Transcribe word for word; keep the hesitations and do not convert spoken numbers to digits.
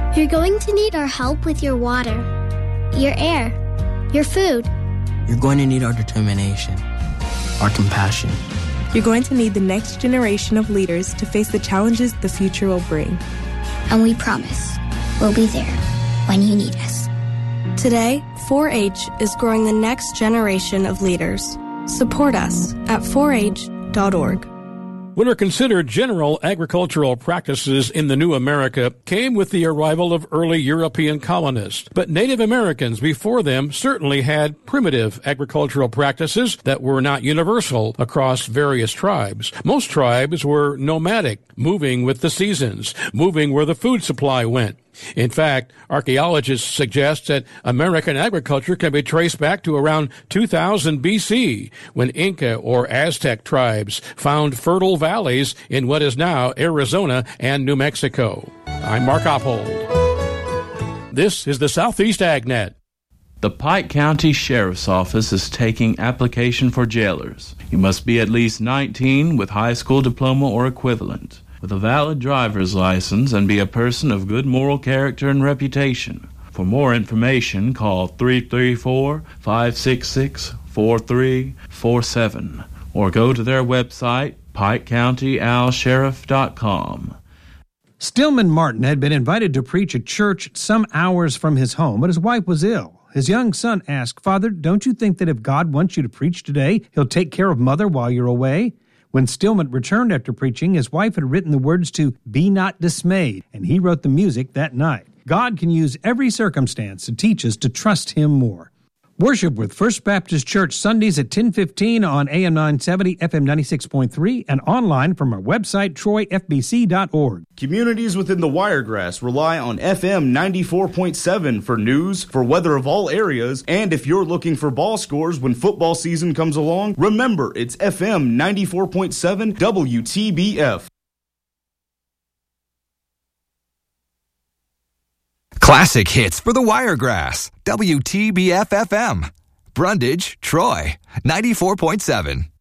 You're going to need our help with your water, your air, your food. You're going to need our determination, our compassion. You're going to need the next generation of leaders to face the challenges the future will bring. And we promise we'll be there when you need us. Today, four H is growing the next generation of leaders. Support us at four H dot org. What are considered general agricultural practices in the new America came with the arrival of early European colonists. But Native Americans before them certainly had primitive agricultural practices that were not universal across various tribes. Most tribes were nomadic, moving with the seasons, moving where the food supply went. In fact, archaeologists suggest that American agriculture can be traced back to around two thousand B C, when Inca or Aztec tribes found fertile valleys in what is now Arizona and New Mexico. I'm Mark Oppold. This is the Southeast AgNet. The Pike County Sheriff's Office is taking application for jailers. You must be at least nineteen with high school diploma or equivalent, with a valid driver's license, and be a person of good moral character and reputation. For more information, call three three four, five six six, four three four seven or go to their website, pike county al sheriff dot com. Stillman Martin had been invited to preach at church some hours from his home, but his wife was ill. His young son asked, "Father, don't you think that if God wants you to preach today, he'll take care of Mother while you're away?" When Stillman returned after preaching, his wife had written the words to Be Not Dismayed, and he wrote the music that night. God can use every circumstance to teach us to trust him more. Worship with First Baptist Church Sundays at ten fifteen on A M nine seventy, F M ninety-six point three, and online from our website, troy f b c dot org. Communities within the Wiregrass rely on F M ninety-four point seven for news, for weather of all areas, and if you're looking for ball scores when football season comes along, remember it's F M ninety-four point seven W T B F. Classic hits for the Wiregrass. W T B F F M. Brundage, Troy, ninety-four point seven.